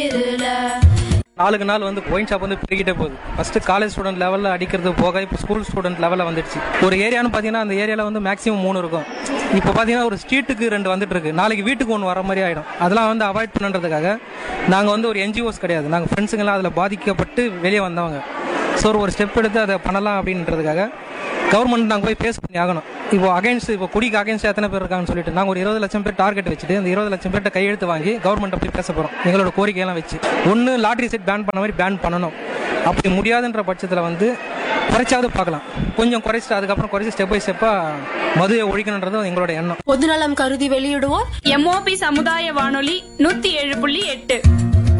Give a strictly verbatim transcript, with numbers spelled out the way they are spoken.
நாளுக்கு நாள் வந்து ஒயின் ஷாப் வந்து பெருகிட்டே போகுது. ஃபர்ஸ்ட் காலேஜ் ஸ்டூடெண்ட் லெவலில் அடிக்கிறது போக இப்போ ஸ்கூல் ஸ்டூடெண்ட் லெவலில் வந்துடுச்சு. ஒரு ஏரியான்னு பார்த்தீங்கன்னா அந்த ஏரியாவில் வந்து மேக்ஸிமம் மூணு இருக்கும். இப்போ பார்த்தீங்கன்னா ஒரு ஸ்ட்ரீட்டுக்கு ரெண்டு வந்துட்டு இருக்கு. நாளைக்கு வீட்டுக்கு ஒன்று வர மாதிரி ஆகிடும். அதெல்லாம் வந்து அவாய்ட் பண்ணுறதுக்காக நாங்கள் வந்து ஒரு என்ஜிஓஸ் கிடையாது, நாங்கள் ஃப்ரெண்ட்ஸுங்கெல்லாம் அதில் பாதிக்கப்பட்டு வெளியே வந்தவங்க. ஸோ ஒரு ஸ்டெப் எடுத்து அதை பண்ணலாம் அப்படின்றதுக்காக கவர்மெண்ட் நாங்கள் போய் பேஸ் பண்ணி ஆகணும். இப்போ அகைன்ஸ்ட் இப்போ குடிக்கு அகைன்ஸ்ட் எத்தனை பேர் இருக்காங்கன்னு சொல்லிட்டு நாங்கள் ஒரு இருபது லட்சம் பேர் டார்கெட் வச்சுட்டு அந்த இருபது லட்சம் பேர்கிட்ட கையெழுத்து வாங்கி கவர்மெண்ட் அப்படி பேச போகிறோம். எங்களோட கோரிக்கையெல்லாம் வச்சு ஒன்று லாட்ரி செட் பேன் பண்ண மாதிரி பேன் பண்ணணும். அப்படி முடியாதுன்ற பட்சத்தில் வந்து குறைச்சாவது பார்க்கலாம். கொஞ்சம் குறைச்சிட்டு அதுக்கப்புறம் குறைச்சி ஸ்டெப் பை ஸ்டெப்பாக மதுவை ஒழிக்கணுன்றது எங்களோட எண்ணம். பொதுநலம் கருதி வெளியிடுவோர் எம்ஓபி சமுதாய வானொலி நூத்தி ஏழு புள்ளி எட்டு.